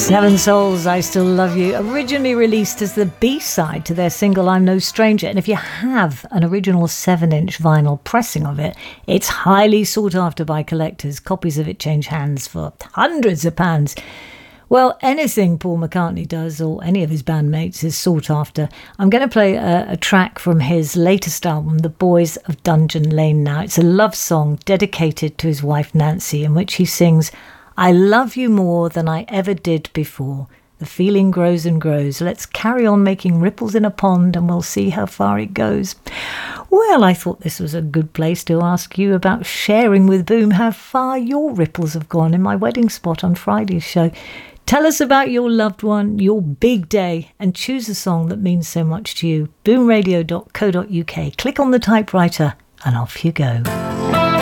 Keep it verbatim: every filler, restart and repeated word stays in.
Seven Souls, I Still Love You, originally released as the B-side to their single I'm No Stranger. And if you have an original seven-inch vinyl pressing of it, it's highly sought after by collectors. Copies of it change hands for hundreds of pounds. Well, anything Paul McCartney does, or any of his bandmates, is sought after. I'm going to play a, a track from his latest album, The Boys of Dungeon Lane now. It's a love song dedicated to his wife Nancy, in which he sings, I love you more than I ever did before. The feeling grows and grows. Let's carry on making ripples in a pond and we'll see how far it goes. Well, I thought this was a good place to ask you about sharing with Boom how far your ripples have gone in my wedding spot on Friday's show. Tell us about your loved one, your big day, and choose a song that means so much to you. boom radio dot co dot uk. Click on the typewriter and off you go.